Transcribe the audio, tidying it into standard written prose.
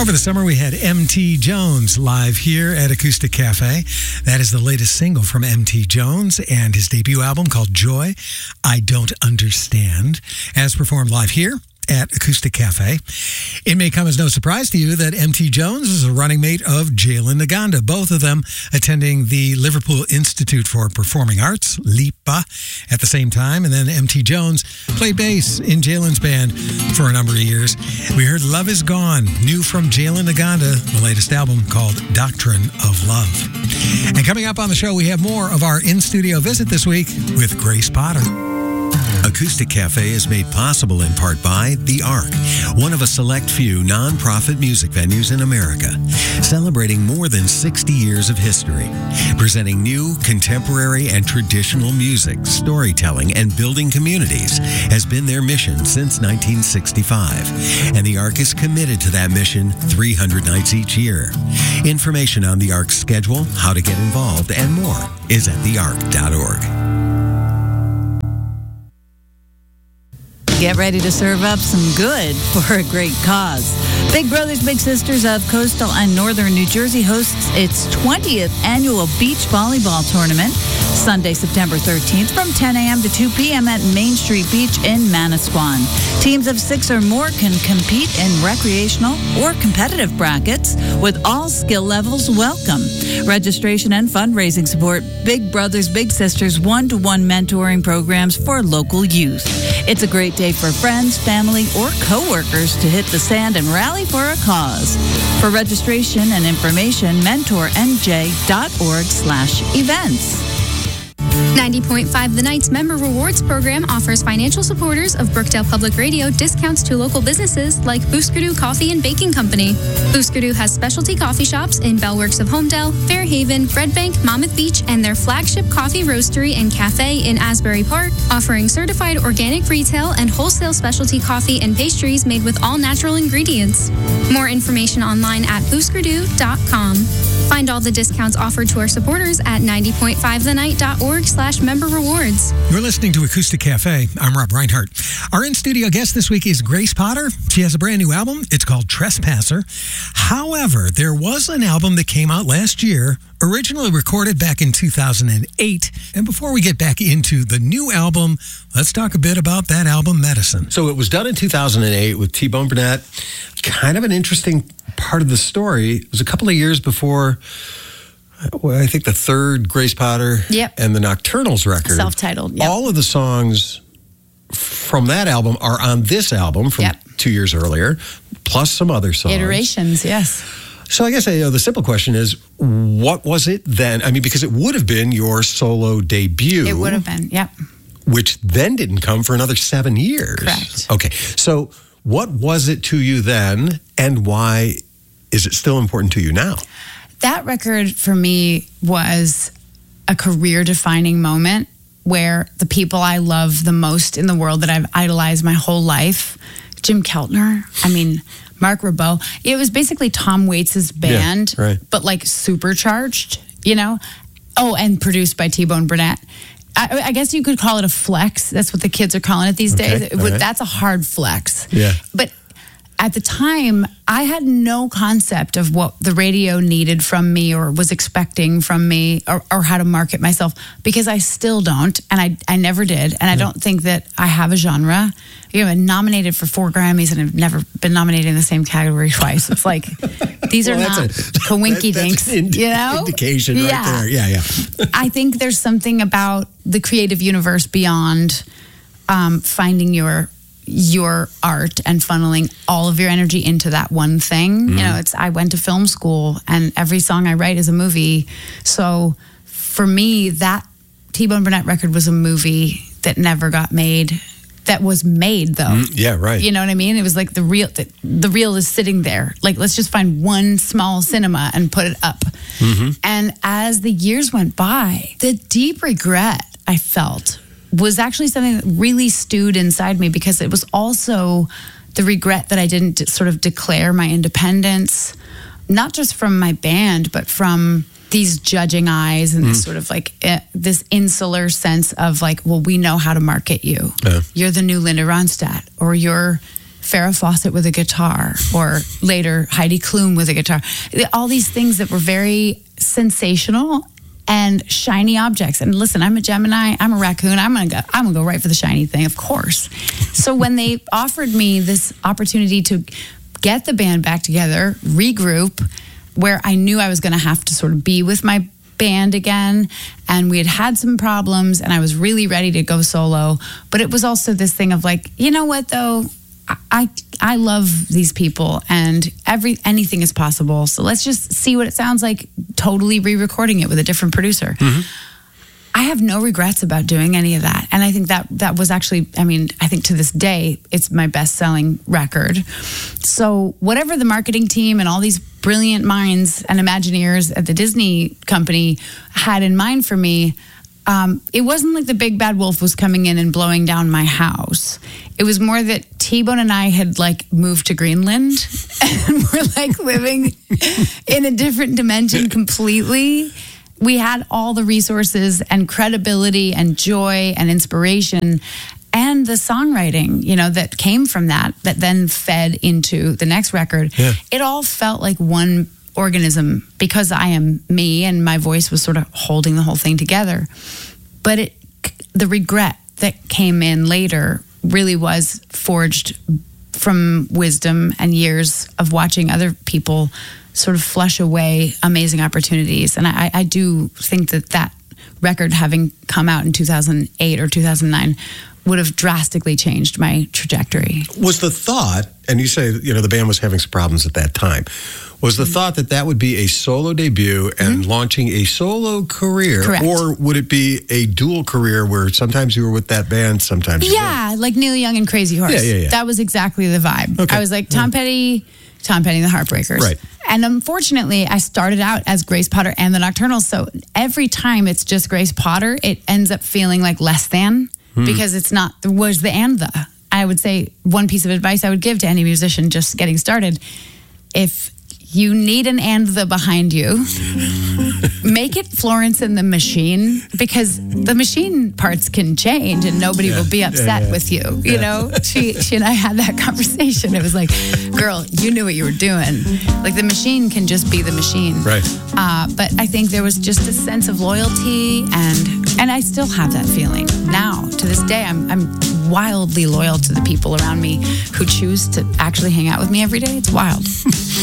Over the summer, we had M.T. Jones live here at Acoustic Cafe. That is the latest single from M.T. Jones and his debut album called Joy, I Don't Understand, as performed live here at Acoustic Cafe. It may come as no surprise to you that M.T. Jones is a running mate of Jalen Naganda, both of them attending the Liverpool Institute for Performing Arts, LIPA, at the same time. And then M.T. Jones played bass in Jalen's band for a number of years. We heard Love Is Gone, new from Jalen Naganda, the latest album called Doctrine of Love. And coming up on the show, we have more of our in-studio visit this week with Grace Potter. Acoustic Cafe is made possible in part by The Ark, one of a select few non-profit music venues in America, celebrating more than 60 years of history, presenting new, contemporary, and traditional music, storytelling, and building communities has been their mission since 1965, and The Ark is committed to that mission 300 nights each year. Information on The Ark's schedule, how to get involved, and more is at theark.org. Get ready to serve up some good for a great cause. Big Brothers Big Sisters of Coastal and Northern New Jersey hosts its 20th annual beach volleyball tournament Sunday, September 13th from 10 a.m. to 2 p.m. at Main Street Beach in Manasquan. Teams of 6 or more can compete in recreational or competitive brackets with all skill levels welcome. Registration and fundraising support Big Brothers Big Sisters one-to-one mentoring programs for local youth. It's a great day for friends, family, or coworkers to hit the sand and rally for a cause. For registration and information, mentornj.org/events. 90.5 The Night's Member Rewards Program offers financial supporters of Brookdale Public Radio discounts to local businesses like Booskerdoo Coffee and Baking Company. Booskerdoo has specialty coffee shops in Bellworks of Homedale, Fairhaven, Red Bank, Monmouth Beach, and their flagship coffee roastery and cafe in Asbury Park, offering certified organic retail and wholesale specialty coffee and pastries made with all natural ingredients. More information online at booskerdoo.com. Find all the discounts offered to our supporters at 90.5thenight.org/member rewards. You're listening to Acoustic Cafe. I'm Rob Reinhardt. Our in-studio guest this week is Grace Potter. She has a brand new album. It's called Trespasser. However, there was an album that came out last year, originally recorded back in 2008. And before we get back into the new album, let's talk a bit about that album, Medicine. So it was done in 2008 with T-Bone Burnett. Kind of an interesting part of the story. It was a couple of years before, I think, the third Grace Potter and the Nocturnals record. Self-titled, yep. All of the songs from that album are on this album from 2 years earlier, plus some other songs. Iterations, yes. So I guess the simple question is, what was it then? I mean, because it would have been your solo debut. It would have been, yep. Which then didn't come for another 7 years. Correct. Okay, so what was it to you then, and why is it still important to you now? That record for me was a career-defining moment where the people I love the most in the world that I've idolized my whole life, Jim Keltner, Mark Ribot, it was basically Tom Waits' band, but like supercharged, you know? Oh, and produced by T-Bone Burnett. I guess you could call it a flex. That's what the kids are calling it these days. That's a hard flex. Yeah. But at the time, I had no concept of what the radio needed from me or was expecting from me or how to market myself, because I still don't, and I never did. And I don't think that I have a genre. I've been nominated for 4 Grammys, and I've never been nominated in the same category twice. It's like, these are not coinky dinks, you know? Indication right there. Yeah. I think there's something about the creative universe beyond finding your art and funneling all of your energy into that one thing. You know, I went to film school, and every song I write is a movie. So for me, that T-Bone Burnett record was a movie that never got made. That was made, though. Yeah, right. You know what I mean? It was like the reel is sitting there. Like, let's just find one small cinema and put it up. And as the years went by, the deep regret I felt was actually something that really stewed inside me, because it was also the regret that I didn't sort of declare my independence, not just from my band, but from these judging eyes and this sort of like this insular sense of like, well, we know how to market you. You're the new Linda Ronstadt, or you're Farrah Fawcett with a guitar, or later Heidi Klum with a guitar. All these things that were very sensational and shiny objects. And listen, I'm a Gemini, I'm a raccoon, I'm gonna go right for the shiny thing, of course. So when they offered me this opportunity to get the band back together, regroup, where I knew I was gonna have to sort of be with my band again, and we had some problems, and I was really ready to go solo, but it was also this thing of like, you know what though, I love these people, and anything is possible, so let's just see what it sounds like, totally re-recording it with a different producer. I have no regrets about doing any of that, and I think that was actually, I mean, I think to this day it's my best-selling record. So whatever the marketing team and all these brilliant minds and Imagineers at the Disney company had in mind for me, it wasn't like the big bad wolf was coming in and blowing down my house. It was more that T-Bone and I had like moved to Greenland and we're like living in a different dimension completely. We had all the resources and credibility and joy and inspiration and the songwriting, you know, that came from that then fed into the next record. Yeah. It all felt like one organism because I am me and my voice was sort of holding the whole thing together. But the regret that came in later really was forged from wisdom and years of watching other people sort of flush away amazing opportunities. And I do think that record having come out in 2008 or 2009 would have drastically changed my trajectory. Was the thought, and you say, you know, the band was having some problems at that time, was the thought that would be a solo debut and launching a solo career? Correct. Or would it be a dual career where sometimes you were with that band, sometimes you weren't? Like Neil Young and Crazy Horse. Yeah. That was exactly the vibe. Okay. I was like, Tom Petty and the Heartbreakers. Right. And unfortunately, I started out as Grace Potter and the Nocturnals. So every time it's just Grace Potter, it ends up feeling like less than. Because there was the and the. I would say one piece of advice I would give to any musician just getting started, if you need an and the behind you, make it Florence and the Machine, because the machine parts can change and nobody will be upset with you. You know, she and I had that conversation. It was like, girl, you knew what you were doing. Like the machine can just be the machine. Right. But I think there was just a sense of loyalty, and I still have that feeling now. To this day, I'm wildly loyal to the people around me who choose to actually hang out with me every day. It's wild.